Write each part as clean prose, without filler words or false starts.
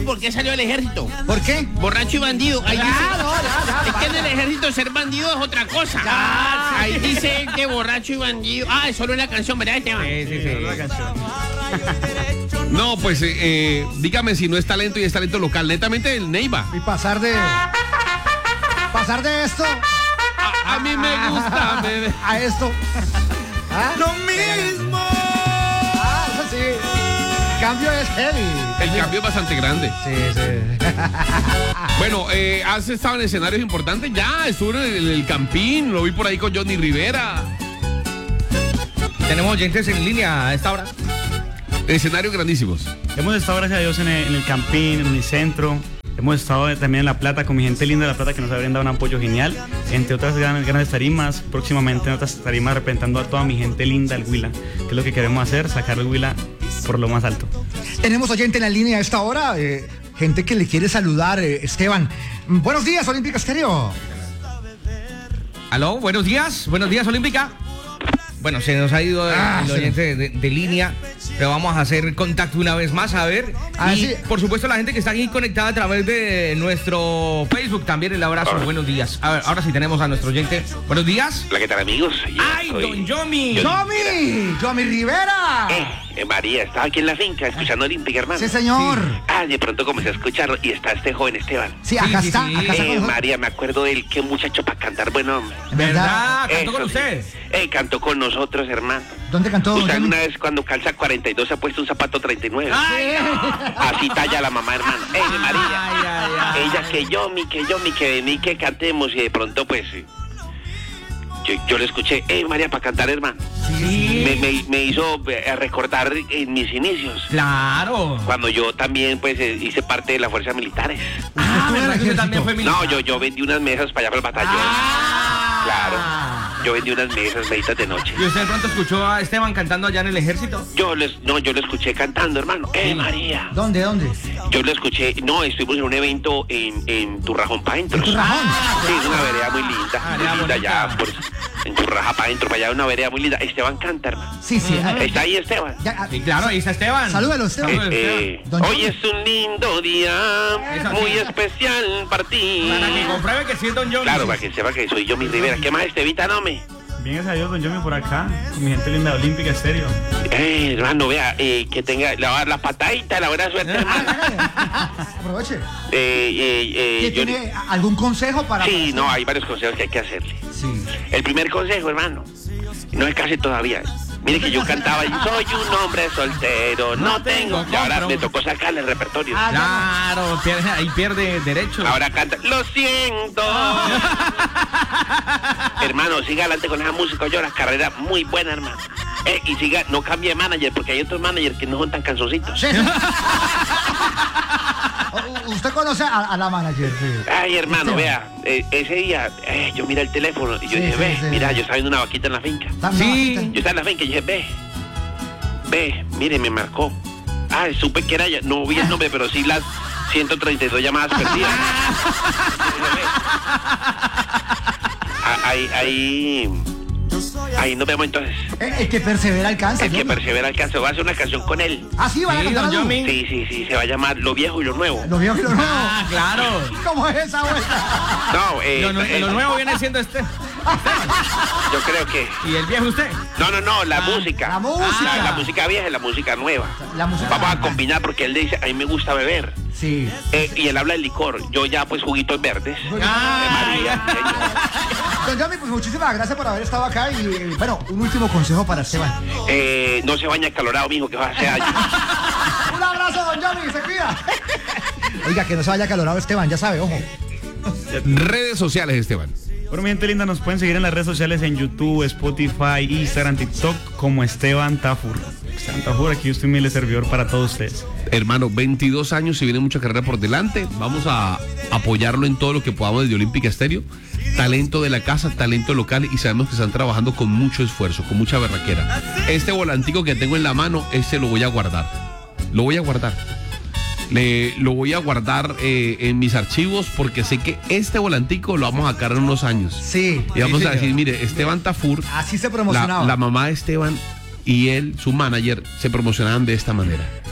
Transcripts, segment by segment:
¿Por qué salió del ejército? ¿Por qué? Borracho y bandido. Ahí dice, Ya, es que en el ejército ser bandido es otra cosa. Ahí dice que borracho y bandido. Es solo la canción, ¿verdad, Esteban? Sí. La canción. No, pues dígame si no es talento y es talento local. Netamente el Neiva. Y pasar de esto A mí me gusta, bebé. a esto. Lo mismo. Eso sí. El cambio es heavy. El cambio es bastante grande. Sí. Bueno, has estado en escenarios importantes. Ya estuve en el Campín. Lo vi por ahí con Johnny Rivera. Tenemos oyentes en línea a esta hora. Escenarios grandísimos. Hemos estado, gracias a Dios, en el Campín, en Unicentro. Hemos estado también en La Plata con mi gente linda de La Plata que nos ha brindado un apoyo genial. Entre otras grandes tarimas, próximamente en otras tarimas representando a toda mi gente linda del Huila. Que es lo que queremos hacer, sacar el Huila por lo más alto. Tenemos oyente en la línea a esta hora. Gente que le quiere saludar, Esteban. Buenos días, Olímpica Estéreo. Aló, buenos días Olímpica. Bueno, se nos ha ido el oyente de línea, pero vamos a hacer contacto una vez más, a ver. Y sí. por supuesto la gente que está aquí conectada a través de nuestro Facebook, también el abrazo. Hola. Buenos días. A ver, ahora sí tenemos a nuestro oyente. Buenos días. Hola, ¿qué tal, amigos? Yo ¡Ay, soy don Yomi! ¡Yomi Rivera! María, estaba aquí en la finca escuchando Olímpica, hermano. Sí, señor. De pronto comencé a escucharlo y está este joven Esteban. Sí, acá Sí, está. sí. Acá está con nosotros. María, me acuerdo de él, qué muchacho para cantar, buen hombre. ¿Verdad? ¿Cantó Eso con sí. usted? Cantó con nosotros, hermano. ¿Dónde cantó? Usted Yomi? una vez cuando calza 42 se ha puesto un zapato 39. ¡Ay, Así talla la mamá, hermano. María. ay! Ella que vení, que cantemos y de pronto pues yo le escuché, María, para cantar, hermano. Sí. Me hizo recordar en mis inicios. Claro. Cuando yo también pues hice parte de las fuerzas militares. ¿Verdad que usted también fue militar? No, yo vendí unas mesas para allá para el batallón. Claro. Yo vendí unas mesas, mesitas de noche. ¿Y usted de pronto escuchó a Esteban cantando allá en el ejército? Yo lo escuché cantando, hermano. María. ¿Dónde? Yo lo escuché, estuvimos en un evento en Turrajón para adentro. ¿En Turrajón? Sí, es una vereda muy linda. Muy linda bonita. allá, en Turraja para adentro, para allá, una vereda muy linda. Esteban canta, hermano. Sí. ¿Está ahí, Esteban? Sí, claro, ahí está Esteban. Salúdalo, Esteban. Don Hoy Yomi. es un lindo día, Eso muy sí. especial para ti. Para que compruebe que sí es don Yomi. Claro, para que sepa que soy yo, mi Rivera. ¿Qué más, Estevita, no me? Bien, gracias a Dios, don Yomi, por acá, con mi gente linda de Olímpica Estéreo. Hermano, vea, que tenga la patadita, la buena suerte, hermano. Aproveche. Yo- ¿Tiene algún consejo para...? Sí, no, hay varios consejos que hay que hacerle. Sí. El primer consejo, hermano, no se case todavía. Mire que yo cantaba y soy un hombre soltero, no tengo. Y ahora me tocó sacarle el repertorio. Claro, ahí pierde derecho. Ahora canta, lo siento. Hermano, siga adelante con esa música, yo la carrera muy buena, hermano. Y siga, no cambie de manager, porque hay otros managers que no son tan cansoncitos. Sí. ¿Usted conoce a la manager? Sí. Ay, hermano, Esteban. vea, ese día yo miré el teléfono y yo Sí, dije, sí, ve, sí. mira, yo estaba viendo una vaquita en la finca. Sí. Yo estaba en la finca y dije, ve, mire, me marcó. Supe que era ella, no vi el nombre, pero sí las 132 llamadas perdidas. Ahí nos vemos entonces. El que persevera alcanza. El que Yomi. persevera alcanza. Voy a hacer una canción con él. Sí, van a Sí, cantar don algo. Yomi. Sí, se va a llamar Lo Viejo y Lo Nuevo. Lo vio que lo nuevo. Claro. ¿Cómo es esa vuelta? No, Lo nuevo viene siendo este. yo creo que... ¿Y el viejo usted? No, la música. La música. La música vieja y la música nueva. La música Vamos a nueva. combinar porque él dice, a mí me gusta beber. Sí. Y él habla de licor. Yo ya, pues, juguitos verdes. De Ay. María. Don Yomi, pues muchísimas gracias por haber estado acá y bueno, un último consejo para Esteban. No se baña calorado, mijo, que va a hacer años. Un abrazo, Don Yomi, se cuida. Oiga, que no se vaya calorado Esteban, ya sabe, ojo. Redes sociales, Esteban. Bueno, mi gente linda, nos pueden seguir en las redes sociales en YouTube, Spotify, Instagram, TikTok como Esteban Tafur. Esteban Tafur, aquí estoy humilde servidor para todos ustedes. Hermano, 22 años y viene mucha carrera por delante. Vamos a apoyarlo en todo lo que podamos desde Olímpica Estéreo. Talento de la casa, talento local y sabemos que están trabajando con mucho esfuerzo, con mucha berraquera. Este volantico que tengo en la mano, lo voy a guardar. Lo voy a guardar. Lo voy a guardar en mis archivos porque sé que este volantico lo vamos a sacar en unos años. Sí. Y vamos sí, a decir, señor. mire, Esteban Tafur, Así se promocionaba. la mamá de Esteban y él, su manager, se promocionaban de esta manera.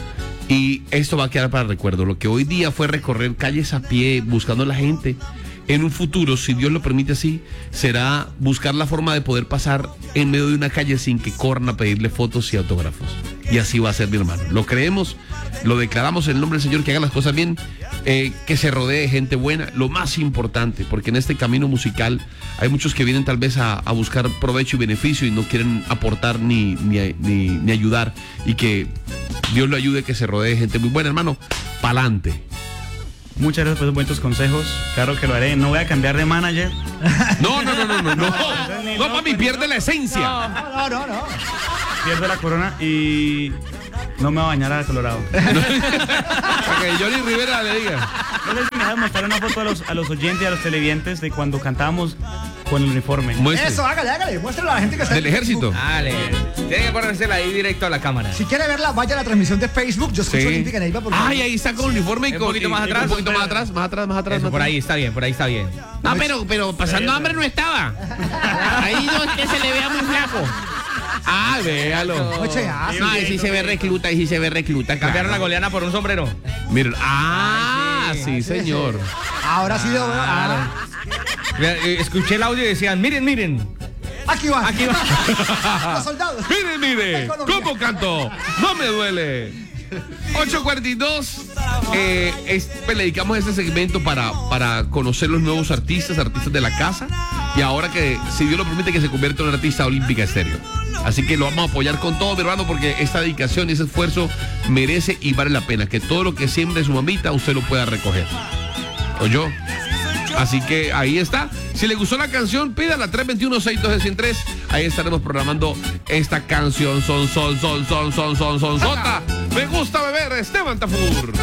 Y esto va a quedar para recuerdo. Lo que hoy día fue recorrer calles a pie, buscando a la gente. En un futuro, si Dios lo permite así, será buscar la forma de poder pasar en medio de una calle sin que corran a pedirle fotos y autógrafos. Y así va a ser, mi hermano. Lo creemos, lo declaramos en el nombre del Señor, que haga las cosas bien, que se rodee de gente buena, lo más importante, porque en este camino musical hay muchos que vienen tal vez a buscar provecho y beneficio y no quieren aportar ni ayudar, y que Dios lo ayude, que se rodee de gente muy buena, hermano. Pa'lante. Muchas gracias por esos buenos consejos. Claro que lo haré. No voy a cambiar de manager. No, papi, pierde la esencia. No. Pierdo la corona y no me voy a bañar a Colorado. Para que Johnny Rivera le diga. No sé si me dejas mostrar una foto a los oyentes y a los televidentes de cuando cantábamos con el uniforme. Muestre. Eso, hágale, muéstralo a la gente que está Del en ejército. Facebook. Dale. Tiene que ponérsela ahí directo a la cámara. Si quiere verla, vaya a la transmisión de Facebook. Yo escucho Sí. Olímpica Neiva porque... Ay, ahí está con uniforme y Un con poquito más atrás. Un poquito más atrás. Eso, por ahí está bien, por ahí está bien. No, pero pasando hambre no estaba. Ahí no es que se le vea muy flaco. Ah, véalo. Oye, ya. No, ahí sí se ve recluta, ahí sí se ve recluta. Cambiaron la claro. goleana por un sombrero. Miren, sí, señor. Ahora sí lo veo. Escuché el audio y decían, miren. Aquí va. Los soldados. Mire, ¿cómo canto? No me duele. 8:42. Le dedicamos este segmento para conocer los nuevos artistas de la casa. Y ahora que, si Dios lo permite, que se convierta en un artista Olímpica Estéreo. Así que lo vamos a apoyar con todo, mi hermano, porque esta dedicación y ese esfuerzo merece y vale la pena. Que todo lo que siembre su mamita, usted lo pueda recoger. ¿Oyó? Así que ahí está. Si le gustó la canción, pídala 321-612-103. Ahí estaremos programando esta canción. Sota. Me gusta beber, Esteban Tafur.